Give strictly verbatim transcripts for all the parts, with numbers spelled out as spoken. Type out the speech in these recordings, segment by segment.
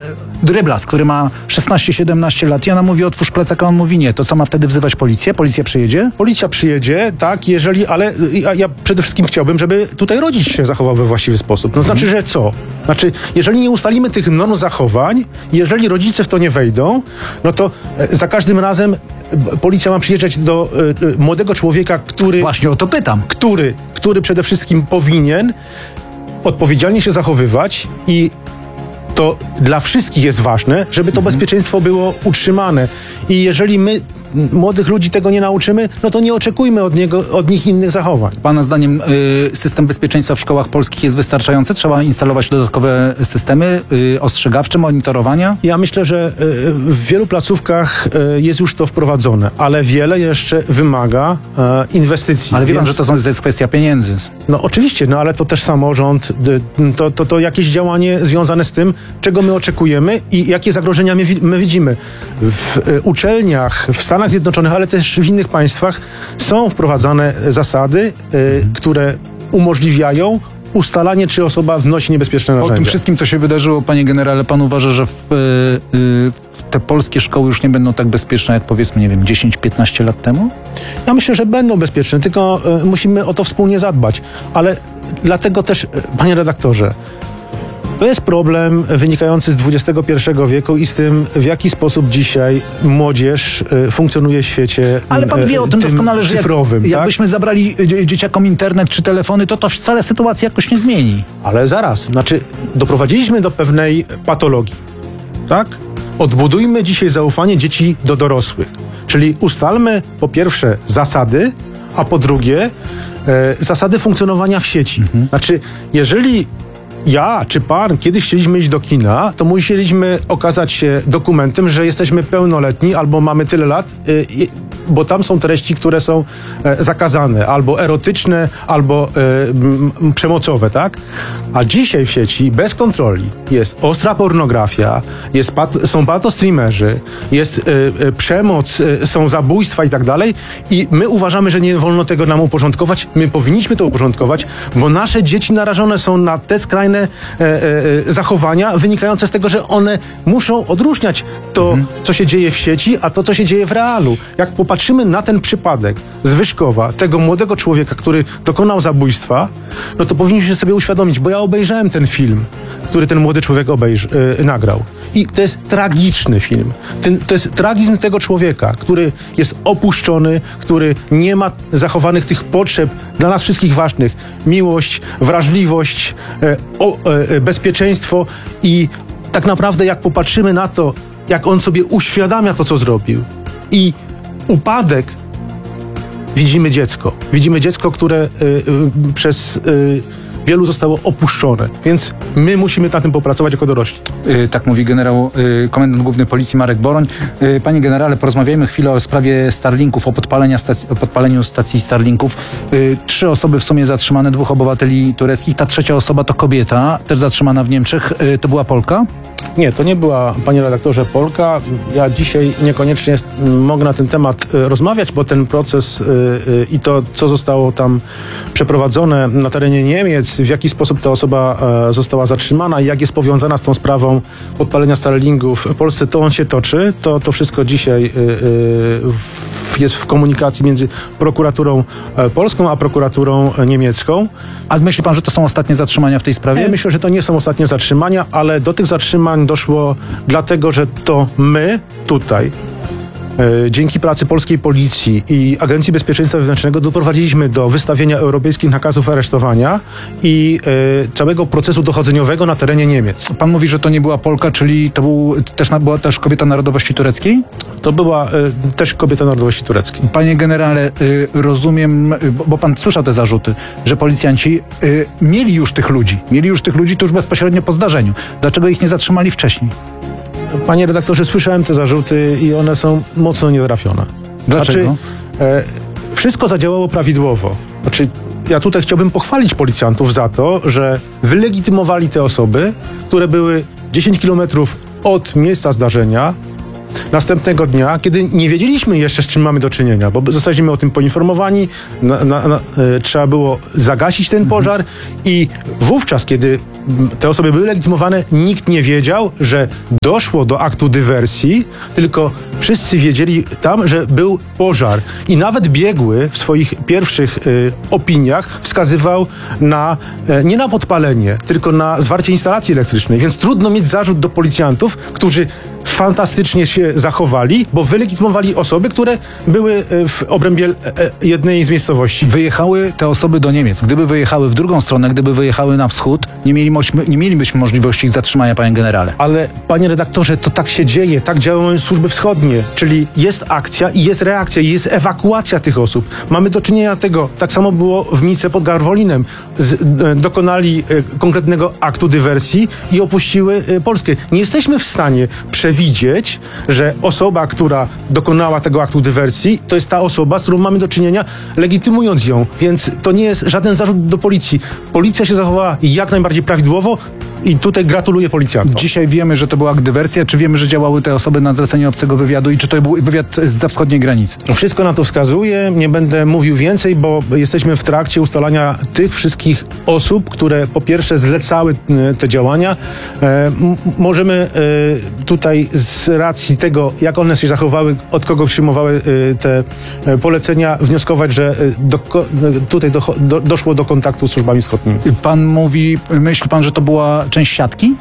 Dryblas, który ma szesnaście siedemnaście lat i ona mówi otwórz plecak, a on mówi nie. To co, ma wtedy wzywać policję? Policja przyjedzie? Policja przyjedzie, tak, jeżeli, ale ja, ja przede wszystkim chciałbym, żeby tutaj rodzic się zachował we właściwy sposób. No znaczy, że co? Znaczy, jeżeli nie ustalimy tych norm zachowań, jeżeli rodzice w to nie wejdą, no to e, za każdym razem policja ma przyjeżdżać do e, e, młodego człowieka, który... Właśnie o to pytam. Który, który przede wszystkim powinien odpowiedzialnie się zachowywać i to dla wszystkich jest ważne, żeby to bezpieczeństwo było utrzymane. I jeżeli my młodych ludzi tego nie nauczymy, no to nie oczekujmy od, niego, od nich innych zachowań. Pana zdaniem y, system bezpieczeństwa w szkołach polskich jest wystarczający? Trzeba instalować dodatkowe systemy y, ostrzegawcze, monitorowania? Ja myślę, że y, w wielu placówkach y, jest już to wprowadzone, ale wiele jeszcze wymaga y, inwestycji. Ale wie pan, Więc... że to, są, to jest kwestia pieniędzy. No oczywiście, no ale to też samorząd, y, to, to, to jakieś działanie związane z tym, czego my oczekujemy i jakie zagrożenia my, my widzimy. W y, uczelniach, w Stanach Zjednoczonych, ale też w innych państwach są wprowadzane zasady, y, mhm. które umożliwiają ustalanie, czy osoba wnosi niebezpieczne narzędzia. Po tym wszystkim, co się wydarzyło, panie generale, pan uważa, że w, y, w te polskie szkoły już nie będą tak bezpieczne, jak powiedzmy, nie wiem, dziesięć piętnaście lat temu? Ja myślę, że będą bezpieczne, tylko y, musimy o to wspólnie zadbać. Ale dlatego też, y, panie redaktorze, to jest problem wynikający z dwudziestego pierwszego wieku i z tym, w jaki sposób dzisiaj młodzież y, funkcjonuje w świecie Ale pan wie o tym doskonale, że cyfrowym. Jak, tak? jakbyśmy zabrali dzieciakom internet czy telefony, to to wcale sytuacja jakoś nie zmieni. Ale zaraz, znaczy doprowadziliśmy do pewnej patologii, tak? Odbudujmy dzisiaj zaufanie dzieci do dorosłych. Czyli ustalmy po pierwsze zasady, a po drugie e, zasady funkcjonowania w sieci. Mhm. Znaczy, jeżeli ja czy pan kiedyś chcieliśmy iść do kina, to musieliśmy okazać się dokumentem, że jesteśmy pełnoletni albo mamy tyle lat, y, y, bo tam są treści, które są e, zakazane, albo erotyczne, albo e, m, przemocowe, tak? A dzisiaj w sieci bez kontroli jest ostra pornografia, jest pat, są patostreamerzy, jest e, e, przemoc, e, są zabójstwa i tak dalej i my uważamy, że nie wolno tego nam uporządkować. My powinniśmy to uporządkować, bo nasze dzieci narażone są na te skrajne e, e, zachowania wynikające z tego, że one muszą odróżniać to, mhm. co się dzieje w sieci, a to, co się dzieje w realu. Jak popatrzymy na ten przypadek z Wyszkowa, tego młodego człowieka, który dokonał zabójstwa, no to powinniśmy sobie uświadomić, bo ja obejrzałem ten film, który ten młody człowiek obejrzy, yy, nagrał. I to jest tragiczny film. Ten, to jest tragizm tego człowieka, który jest opuszczony, który nie ma zachowanych tych potrzeb dla nas wszystkich ważnych. Miłość, wrażliwość, yy, o, yy, bezpieczeństwo i tak naprawdę jak popatrzymy na to, jak on sobie uświadamia to, co zrobił i upadek, widzimy dziecko. Widzimy dziecko, które y, y, przez y, wielu zostało opuszczone. Więc my musimy na tym popracować jako dorośli. Yy, tak mówi generał, yy, komendant główny policji Marek Boroń. Yy, panie generale, porozmawiajmy chwilę o sprawie Starlinków, o, podpalenia stacji, o podpaleniu stacji Starlinków. Yy, trzy osoby w sumie zatrzymane, dwóch obywateli tureckich. Ta trzecia osoba to kobieta, też zatrzymana w Niemczech. Yy, to była Polka? Nie, to nie była, panie redaktorze, Polka. Ja dzisiaj niekoniecznie jest, mogę na ten temat y, rozmawiać, bo ten proces y, y, i to, co zostało tam przeprowadzone na terenie Niemiec, w jaki sposób ta osoba y, została zatrzymana i jak jest powiązana z tą sprawą podpalenia Starlingów w Polsce, to on się toczy. To, to wszystko dzisiaj y, y, w, jest w komunikacji między prokuraturą y, polską a prokuraturą y, niemiecką. A myśli pan, że to są ostatnie zatrzymania w tej sprawie? Ja myślę, że to nie są ostatnie zatrzymania, ale do tych zatrzymań doszło dlatego, że to my tutaj, e, dzięki pracy polskiej policji i Agencji Bezpieczeństwa Wewnętrznego doprowadziliśmy do wystawienia europejskich nakazów aresztowania i e, całego procesu dochodzeniowego na terenie Niemiec. Pan mówi, że to nie była Polka, czyli to był, też, była też kobieta narodowości tureckiej? To była e, też kobieta narodowości tureckiej. Panie generale, y, rozumiem, y, bo, bo pan słyszał te zarzuty, że policjanci y, mieli już tych ludzi, mieli już tych ludzi tuż bezpośrednio po zdarzeniu. Dlaczego ich nie zatrzymali wcześniej? Panie redaktorze, słyszałem te zarzuty i one są mocno nietrafione. Dlaczego? Znaczy, e, wszystko zadziałało prawidłowo. Znaczy, ja tutaj chciałbym pochwalić policjantów za to, że wylegitymowali te osoby, które były dziesięć kilometrów od miejsca zdarzenia, następnego dnia, kiedy nie wiedzieliśmy jeszcze, z czym mamy do czynienia, bo zostaliśmy o tym poinformowani, na, na, na, e, trzeba było zagasić ten pożar i wówczas, kiedy te osoby były legitymowane, nikt nie wiedział, że doszło do aktu dywersji, tylko wszyscy wiedzieli tam, że był pożar. I nawet biegły w swoich pierwszych y, opiniach wskazywał na, e, nie na podpalenie, tylko na zwarcie instalacji elektrycznej. Więc trudno mieć zarzut do policjantów, którzy fantastycznie się zachowali, bo wylegitymowali osoby, które były w obrębie e, jednej z miejscowości. Wyjechały te osoby do Niemiec. Gdyby wyjechały w drugą stronę, gdyby wyjechały na wschód, nie, mielibyśmy, nie mielibyśmy możliwości ich zatrzymania, panie generale. Ale, panie redaktorze, to tak się dzieje, tak działają służby wschodnie, czyli jest akcja i jest reakcja, i jest ewakuacja tych osób. Mamy do czynienia tego, tak samo było w Nice pod Garwolinem. Z, e, dokonali e, konkretnego aktu dywersji i opuściły e, Polskę. Nie jesteśmy w stanie przewidzieć, że osoba, która dokonała tego aktu dywersji, to jest ta osoba, z którą mamy do czynienia, legitymując ją. Więc to nie jest żaden zarzut do policji. Policja się zachowała jak najbardziej prawidłowo i tutaj gratuluję policjantom. Dzisiaj wiemy, że to była dywersja. Czy wiemy, że działały te osoby na zlecenie obcego wywiadu i czy to był wywiad zza wschodniej granicy? Wszystko na to wskazuje. Nie będę mówił więcej, bo jesteśmy w trakcie ustalania tych wszystkich osób, które po pierwsze zlecały te działania. E, m- możemy e, tutaj z racji tego, jak one się zachowały, od kogo przyjmowały e, te e, polecenia, wnioskować, że e, do, tutaj do, do, doszło do kontaktu z służbami wschodnimi. Pan mówi, myśli pan, że to była część siatki?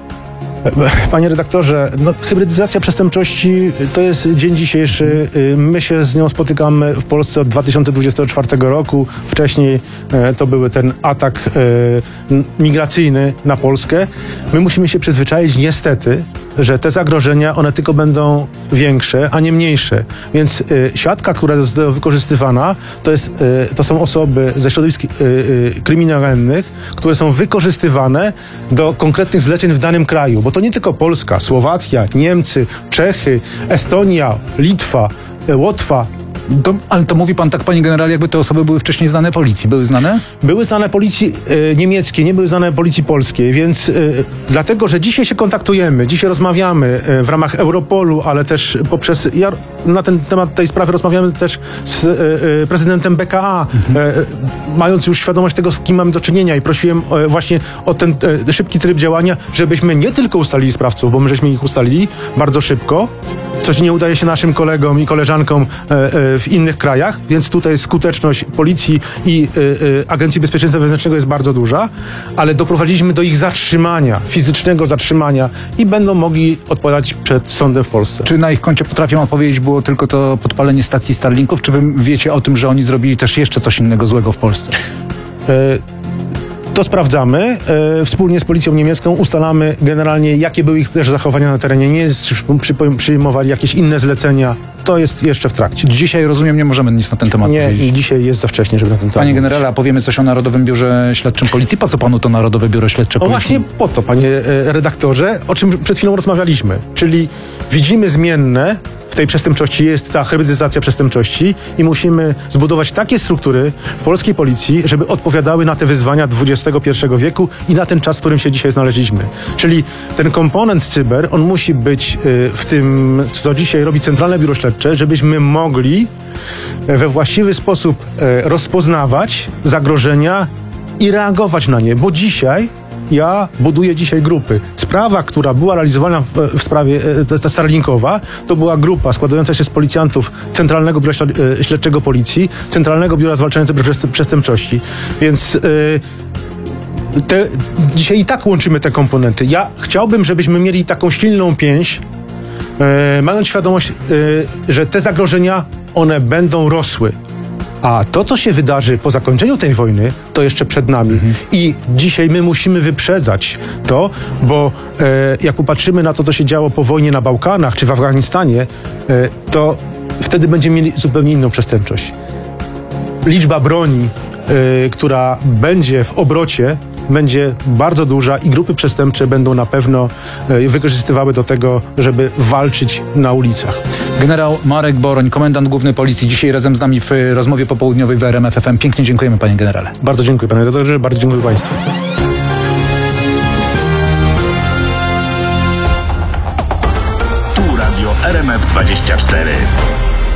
Panie redaktorze, no, hybrydyzacja przestępczości to jest dzień dzisiejszy. My się z nią spotykamy w Polsce od dwa tysiące dwudziestego czwartego roku. Wcześniej e, to był ten atak e, migracyjny na Polskę. My musimy się przyzwyczaić niestety, że te zagrożenia, one tylko będą większe, a nie mniejsze. Więc e, siatka, która jest wykorzystywana, to, jest, e, to są osoby ze środowisk e, e, kryminalnych, które są wykorzystywane do konkretnych zleceń w danym kraju. Bo to nie tylko Polska, Słowacja, Niemcy, Czechy, Estonia, Litwa, e, Łotwa. To, ale to mówi pan tak, panie generale, jakby te osoby były wcześniej znane policji. Były znane? Były znane policji e, niemieckiej, nie były znane policji polskiej, więc e, dlatego, że dzisiaj się kontaktujemy, dzisiaj rozmawiamy e, w ramach Europolu, ale też poprzez, ja na ten temat tej sprawy rozmawiamy też z e, e, prezydentem B K A, mhm. e, mając już świadomość tego, z kim mamy do czynienia i prosiłem e, właśnie o ten e, szybki tryb działania, żebyśmy nie tylko ustalili sprawców, bo my żeśmy ich ustalili bardzo szybko, coś nie udaje się naszym kolegom i koleżankom e, e, w innych krajach, więc tutaj skuteczność policji i e, e, Agencji Bezpieczeństwa Wewnętrznego jest bardzo duża, ale doprowadziliśmy do ich zatrzymania, fizycznego zatrzymania i będą mogli odpowiadać przed sądem w Polsce. Czy na ich koncie, potrafię odpowiedzieć, było tylko to podpalenie stacji Starlinków, czy wy wiecie o tym, że oni zrobili też jeszcze coś innego złego w Polsce? E, To sprawdzamy. E, wspólnie z policją niemiecką ustalamy generalnie, jakie były ich też zachowania na terenie. Nie jest, czy przy, przyjmowali jakieś inne zlecenia. To jest jeszcze w trakcie. Dzisiaj, rozumiem, nie możemy nic na ten temat Nie, powiedzieć. dzisiaj jest za wcześnie, żeby na ten temat Panie mówić. generale, a powiemy coś o Narodowym Biurze Śledczym Policji? Po co panu to Narodowe Biuro Śledcze O Policji? właśnie po to, panie e, redaktorze, o czym przed chwilą rozmawialiśmy. Czyli widzimy zmienne, w tej przestępczości jest ta hybrydyzacja przestępczości i musimy zbudować takie struktury w polskiej policji, żeby odpowiadały na te wyzwania dwudziestego pierwszego wieku i na ten czas, w którym się dzisiaj znaleźliśmy. Czyli ten komponent cyber, on musi być y, w tym, co dzisiaj robi Centralne Biuro Śledcze, żebyśmy mogli we właściwy sposób y, rozpoznawać zagrożenia i reagować na nie, bo dzisiaj ja buduję dzisiaj grupy. Sprawa, która była realizowana w, w sprawie, ta, ta Starlinkowa, to była grupa składająca się z policjantów Centralnego Biura Śledczego Policji, Centralnego Biura Zwalczania Cyberprzestępczości. Więc yy, te, dzisiaj i tak łączymy te komponenty. Ja chciałbym, żebyśmy mieli taką silną pięść, yy, mając świadomość, yy, że te zagrożenia, one będą rosły. A to, co się wydarzy po zakończeniu tej wojny, to jeszcze przed nami. Mhm. I dzisiaj my musimy wyprzedzać to, bo e, jak popatrzymy na to, co się działo po wojnie na Bałkanach czy w Afganistanie, e, to wtedy będziemy mieli zupełnie inną przestępczość. Liczba broni, e, która będzie w obrocie, będzie bardzo duża i grupy przestępcze będą na pewno e, wykorzystywały do tego, żeby walczyć na ulicach. Generał Marek Boroń, komendant główny policji, dzisiaj razem z nami w rozmowie popołudniowej w R M F F M. Pięknie dziękujemy, panie generale. Bardzo dziękuję, panie redaktorze, bardzo dziękuję państwu. Tu Radio R M F dwadzieścia cztery.